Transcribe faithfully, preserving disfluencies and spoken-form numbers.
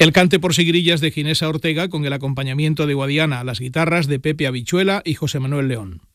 El cante por sigrillas de Ginesa Ortega con el acompañamiento de Guadiana a las guitarras de Pepe Habichuela y José Manuel León.